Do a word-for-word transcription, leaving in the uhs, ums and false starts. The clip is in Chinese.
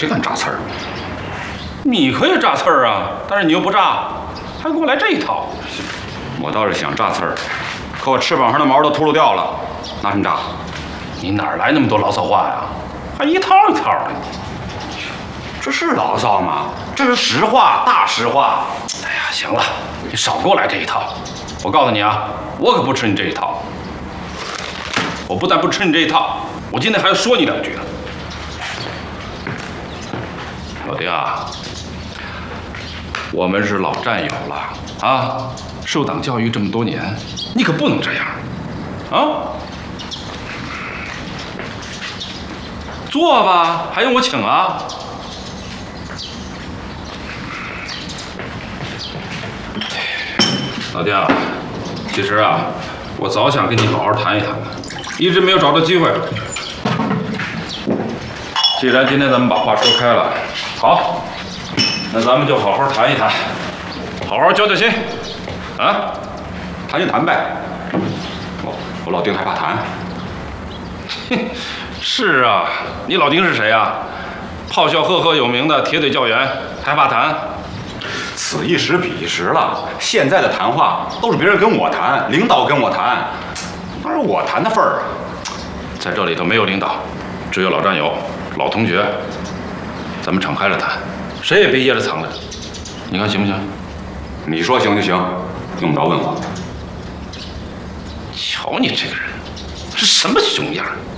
谁敢扎刺儿？ 你可以扎刺儿啊，但是你又不扎，还给我来这一套。 我倒是想扎刺儿，可我翅膀上的毛都秃噜掉了，拿什么扎？ 你哪来那么多牢骚话呀？还一套一套的。 这是牢骚吗？这是实话，大实话。 哎呀，行了，你少给我来这一套。我告诉你啊，我可不吃你这一套。我不但不吃你这一套，我今天还要说你两句呢。老丁啊，我们是老战友了啊，受党教育这么多年，你可不能这样啊！坐吧，还用我请啊？老丁啊，其实啊，我早想跟你好好谈一谈了，一直没有找到机会。既然今天咱们把话说开了，好，那咱们就好好谈一谈，好好交交心，啊， 谈就谈呗。我我老丁还怕谈？ 是啊，你老丁是谁啊？炮校赫赫有名的铁腿教员，还怕谈？ 此一时彼一时了。现在的谈话都是别人跟我谈，领导跟我谈，哪有我谈的份儿啊？ 在这里头没有领导，只有老战友、老同学，咱们敞开了谈，谁也别掖着藏着，你看行不行？ 你说行就行，用不着问我。 瞧你这个人，是什么熊样？